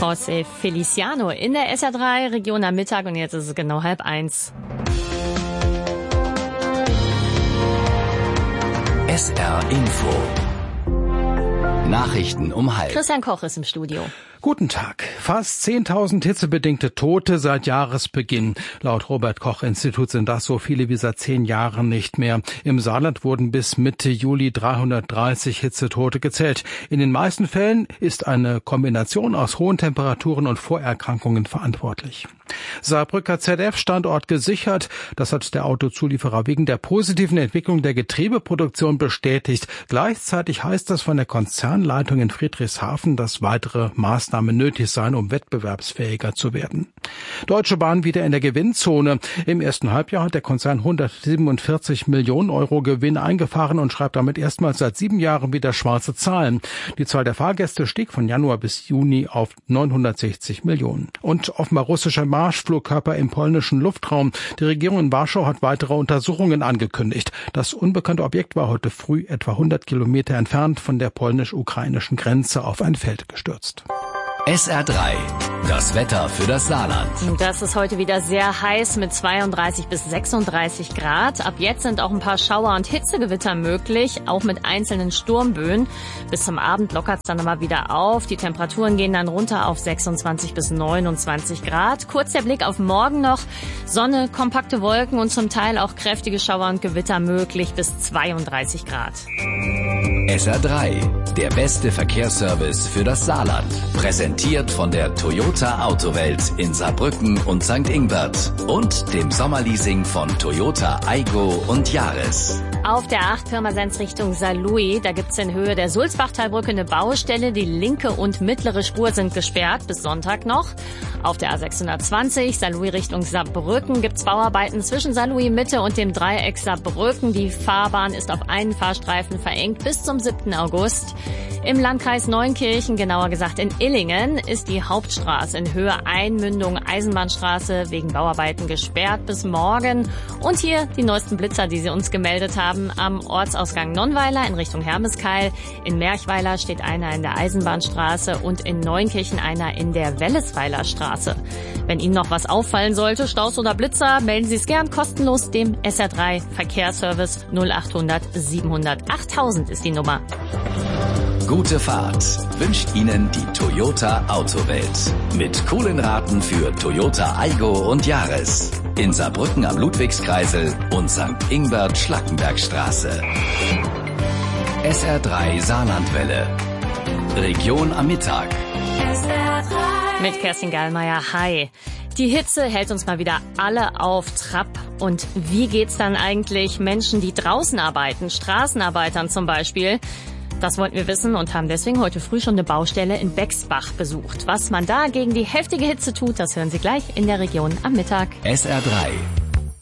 José Feliciano in der SR3 Region am Mittag und jetzt ist es genau 12:30. SR Info. Nachrichten um 12:30. Christian Koch ist im Studio. Guten Tag. Fast 10.000 hitzebedingte Tote seit Jahresbeginn. Laut Robert-Koch-Institut sind das so viele wie seit 10 Jahren nicht mehr. Im Saarland wurden bis Mitte Juli 330 Hitzetote gezählt. In den meisten Fällen ist eine Kombination aus hohen Temperaturen und Vorerkrankungen verantwortlich. Saarbrücker ZF-Standort gesichert. Das hat der Autozulieferer wegen der positiven Entwicklung der Getriebeproduktion bestätigt. Gleichzeitig heißt das von der Konzernleitung in Friedrichshafen, dass weitere Maßnahmen nötig seien, um wettbewerbsfähiger zu werden. Deutsche Bahn wieder in der Gewinnzone. Im ersten Halbjahr hat der Konzern 147 Millionen Euro Gewinn eingefahren und schreibt damit erstmals seit 7 Jahren wieder schwarze Zahlen. Die Zahl der Fahrgäste stieg von Januar bis Juni auf 960 Millionen. Und offenbar russischer Marschflugkörper im polnischen Luftraum. Die Regierung in Warschau hat weitere Untersuchungen angekündigt. Das unbekannte Objekt war heute früh etwa 100 Kilometer entfernt von der polnisch-ukrainischen Grenze auf ein Feld gestürzt. SR3, das Wetter für das Saarland. Das ist heute wieder sehr heiß mit 32 bis 36 Grad. Ab jetzt sind auch ein paar Schauer und Hitzegewitter möglich, auch mit einzelnen Sturmböen. Bis zum Abend lockert es dann aber wieder auf. Die Temperaturen gehen dann runter auf 26 bis 29 Grad. Kurz der Blick auf morgen noch. Sonne, kompakte Wolken und zum Teil auch kräftige Schauer und Gewitter möglich bis 32 Grad. SR3, der beste Verkehrsservice für das Saarland. Präsentiert von der Toyota Autowelt in Saarbrücken und St. Ingbert und dem Sommerleasing von Toyota Aygo und Yaris. Auf der 8 Pirmasens Richtung Saarlouis, da gibt's in Höhe der Sulzbachtalbrücke eine Baustelle. Die linke und mittlere Spur sind gesperrt, bis Sonntag noch. Auf der A620 Saarlouis Richtung Saarbrücken gibt's Bauarbeiten zwischen Saarlouis Mitte und dem Dreieck Saarbrücken. Die Fahrbahn ist auf einen Fahrstreifen verengt bis zum 7. August. Im Landkreis Neunkirchen, genauer gesagt in Illingen, ist die Hauptstraße in Höhe Einmündung Eisenbahnstraße wegen Bauarbeiten gesperrt bis morgen. Und hier die neuesten Blitzer, die Sie uns gemeldet haben. Am Ortsausgang Nonnweiler in Richtung Hermeskeil. In Merchweiler steht einer in der Eisenbahnstraße und in Neunkirchen einer in der Wellesweiler Straße. Wenn Ihnen noch was auffallen sollte, Staus oder Blitzer, melden Sie es gern kostenlos dem SR3 Verkehrsservice 0800 700 8000 ist die Nummer. Gute Fahrt wünscht Ihnen die Toyota Autowelt. Mit coolen Raten für Toyota Aygo und Yaris. In Saarbrücken am Ludwigskreisel und St. Ingbert Schlackenbergstraße. SR3 Saarlandwelle. Region am Mittag. SR3. Mit Kerstin Gallmeier. Hi. Die Hitze hält uns mal wieder alle auf Trab. Und wie geht's dann eigentlich Menschen, die draußen arbeiten, Straßenarbeitern zum Beispiel? Das wollten wir wissen und haben deswegen heute früh schon eine Baustelle in Bexbach besucht. Was man da gegen die heftige Hitze tut, das hören Sie gleich in der Region am Mittag. SR3